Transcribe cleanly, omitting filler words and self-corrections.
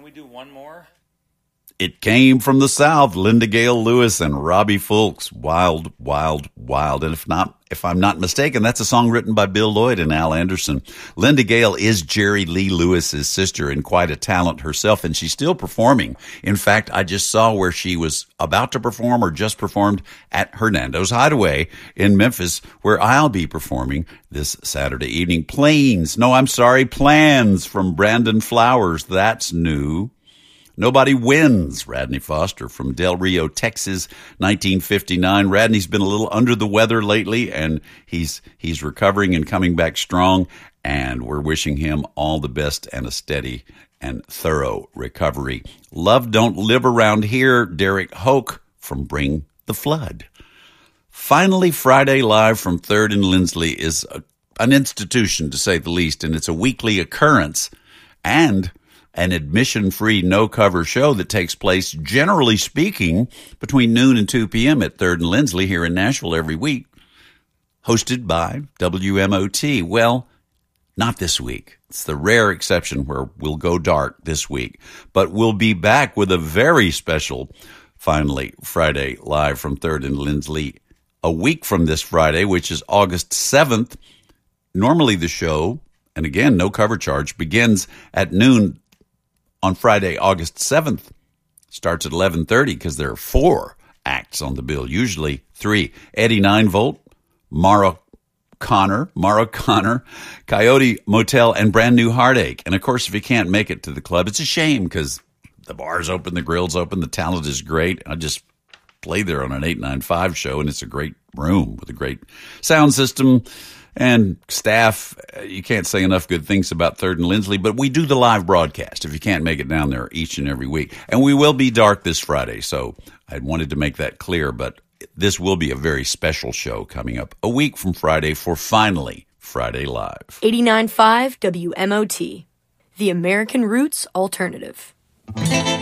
we do one more? It came from the South, Linda Gale Lewis and Robbie Fulks, Wild, Wild, Wild. And if I'm not mistaken, that's a song written by Bill Lloyd and Al Anderson. Linda Gale is Jerry Lee Lewis's sister and quite a talent herself, and she's still performing. In fact, I just saw where she was about to perform or just performed at Hernando's Hideaway in Memphis, where I'll be performing this Saturday evening. Plans from Brandon Flowers. That's new. Nobody Wins, Radney Foster from Del Rio, Texas, 1959. Radney's been a little under the weather lately, and he's recovering and coming back strong, and we're wishing him all the best and a steady and thorough recovery. Love Don't Live Around Here, Derek Hoke from Bring the Flood. Finally, Friday Live from 3rd and Lindsley is an institution, to say the least, and it's a weekly occurrence and an admission-free, no-cover show that takes place, generally speaking, between noon and 2 p.m. at 3rd and Lindsley here in Nashville every week, hosted by WMOT. Well, not this week. It's the rare exception where we'll go dark this week. But we'll be back with a very special, finally, Friday Live from 3rd and Lindsley a week from this Friday, which is August 7th. Normally the show, and again, no cover charge, begins at noon on Friday, August 7th, starts at 11:30 because there are 4 acts on the bill, usually 3. Eddie 9-Volt, Mara Connor, Coyote Motel, and Brand New Heartache. And, of course, if you can't make it to the club, it's a shame because the bar's open, the grill's open, the talent is great. I just played there on an 895 show, and it's a great room with a great sound system and staff. You can't say enough good things about 3rd and Lindsley, but we do the live broadcast if you can't make it down there each and every week. And we will be dark this Friday, so I wanted to make that clear, but this will be a very special show coming up a week from Friday for finally Friday Live. 89.5 WMOT, the American Roots Alternative.